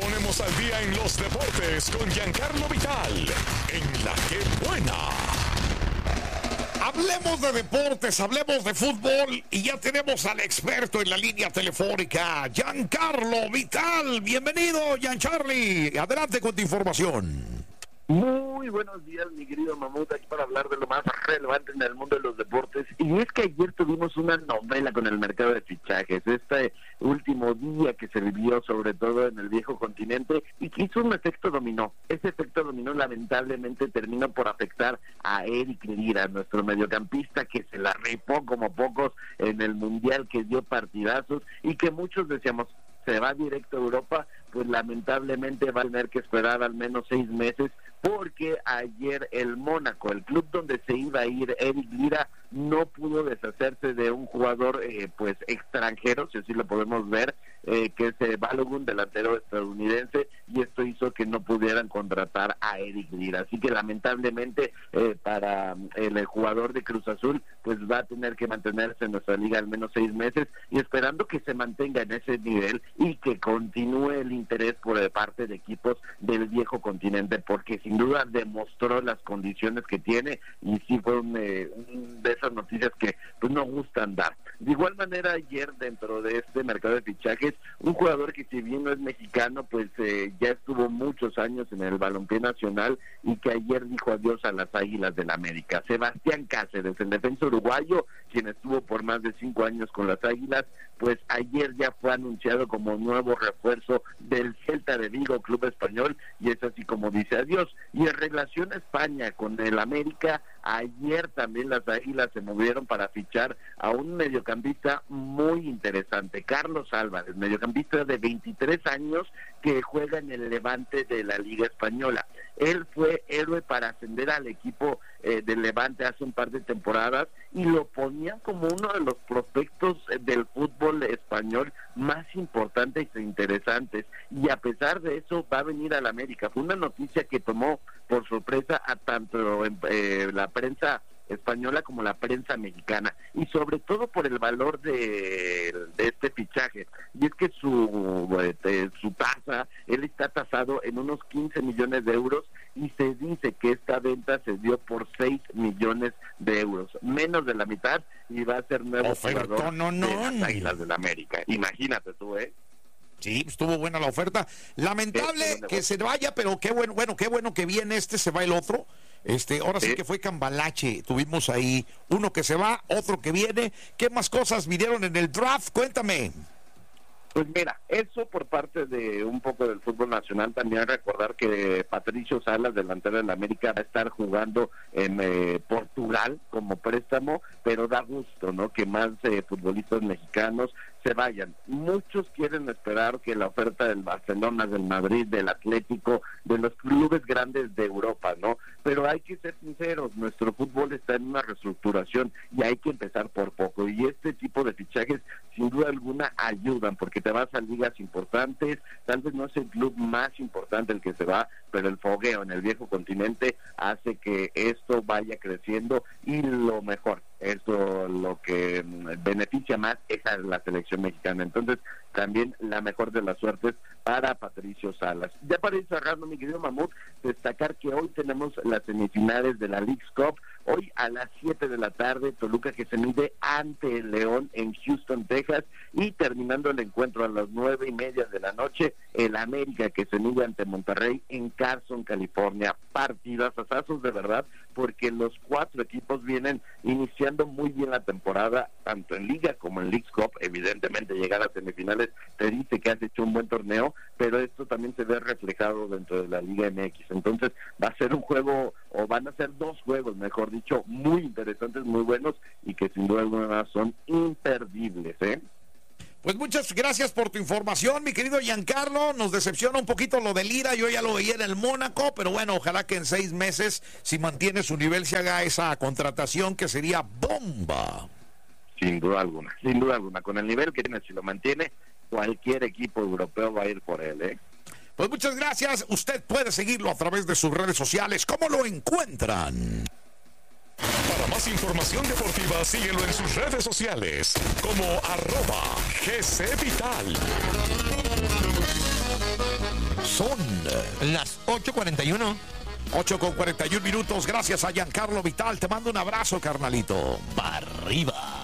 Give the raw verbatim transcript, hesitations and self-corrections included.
ponemos al día en los deportes con Giancarlo Vital, en La Que Buena. Hablemos de deportes, hablemos de fútbol y ya tenemos al experto en la línea telefónica, Giancarlo Vital. Bienvenido, Giancarli. Adelante con tu información. Muy buenos días, mi querido Mamut, aquí para hablar de lo más relevante en el mundo de los deportes. Y es que ayer tuvimos una novela con el mercado de fichajes, este último día que se vivió sobre todo en el viejo continente y que hizo un efecto dominó. Ese efecto dominó lamentablemente terminó por afectar a Eric Lira, nuestro mediocampista que se la rifó como pocos en el Mundial, que dio partidazos y que muchos decíamos, se va directo a Europa, pues lamentablemente va a tener que esperar al menos seis meses, porque ayer el Mónaco, el club donde se iba a ir Eric Lira, no pudo deshacerse de un jugador eh, pues extranjero, si así lo podemos ver, eh, que es eh, Balogun, delantero estadounidense, y esto hizo que no pudieran contratar a Eric Lira. Así que lamentablemente eh, para el, el jugador de Cruz Azul, pues va a tener que mantenerse en nuestra liga al menos seis meses, y esperando que se mantenga en ese nivel y que continúe el interés por parte de equipos del viejo continente, porque sin duda demostró las condiciones que tiene y sí fue un, eh, un de esas noticias que pues no gustan dar. De igual manera, ayer dentro de este mercado de fichajes, un jugador que si bien no es mexicano, pues eh, ya estuvo muchos años en el balompié nacional y que ayer dijo adiós a las Águilas del América. Sebastián Cáceres, el defensa uruguayo, quien estuvo por más de cinco años con las Águilas, pues ayer ya fue anunciado como nuevo refuerzo del Celta de Vigo, club español, y es así como dice adiós. Y en relación a España con el América, ayer también las Águilas se movieron para fichar a un mediocampista muy interesante, Carlos Álvarez, mediocampista de veintitrés años que juega en el Levante de la Liga Española. Él fue héroe para ascender al equipo eh, del Levante hace un par de temporadas y lo ponían como uno de los prospectos eh, del fútbol español más importantes e interesantes, y a pesar de eso va a venir al América. Fue una noticia que tomó por sorpresa a tanto eh, la prensa española como la prensa mexicana, y sobre todo por el valor de, de este fichaje, y es que su eh, su tasa, él está tasado en unos quince millones de euros, y se dice que esta venta se dio por seis millones de euros, menos de la mitad, y va a ser nuevo Oferto, jugador no, no. de las Águilas del América. Imagínate tú, ¿eh? Sí, estuvo buena la oferta. Lamentable sí, que se vaya, pero qué bueno, bueno, qué bueno que viene este, se va el otro. Este, ahora sí, sí que fue cambalache. Tuvimos ahí uno que se va, otro que viene. ¿Qué más cosas vinieron en el draft? Cuéntame. Pues mira, eso por parte de un poco del fútbol nacional. También recordar que Patricio Salas, delantero del América, va a estar jugando en eh, Portugal como préstamo, pero da gusto, ¿no?, que más eh, futbolistas mexicanos se vayan. Muchos quieren esperar que la oferta del Barcelona, del Madrid, del Atlético, de los clubes grandes de Europa, ¿no? Pero hay que ser sinceros, nuestro fútbol está en una reestructuración y hay que empezar por poco, y este tipo de fichajes sin duda alguna ayudan, porque te vas a ligas importantes, tal vez no es el club más importante el que se va, pero el fogueo en el viejo continente hace que esto vaya creciendo, y lo mejor, esto lo que beneficia más es a la selección mexicana. Entonces también la mejor de las suertes para Patricio Salas. Ya para ir cerrando, mi querido Mamut, destacar que hoy tenemos las semifinales de la Leagues Cup. Hoy a las siete de la tarde, Toluca que se mide ante el León en Houston, Texas, y terminando el encuentro a las nueve y media de la noche, el América que se mide ante Monterrey en Carson, California. Partidazazos de verdad, porque los cuatro equipos vienen iniciando muy bien la temporada, tanto en Liga como en Leagues Cup. Evidentemente llegar a semifinales te dice que has hecho un buen torneo, pero esto también se ve reflejado dentro de la Liga M X. Entonces va a ser un juego, o van a ser dos juegos, mejor dicho, muy interesantes, muy buenos, y que sin duda alguna son imperdibles, ¿eh? Pues muchas gracias por tu información, mi querido Giancarlo. Nos decepciona un poquito lo de Lira, yo ya lo veía en el Mónaco, pero bueno, ojalá que en seis meses, si mantiene su nivel, se haga esa contratación que sería bomba. Sin duda alguna, sin duda alguna, con el nivel que tiene, si lo mantiene, cualquier equipo europeo va a ir por él, ¿eh? Pues muchas gracias. Usted puede seguirlo a través de sus redes sociales. ¿Cómo lo encuentran? Para más información deportiva, síguelo en sus redes sociales como arroba G C Vital. Son las ocho cuarenta y uno. ocho con cuarenta y un minutos. Gracias a Giancarlo Vital. Te mando un abrazo, carnalito. Para arriba.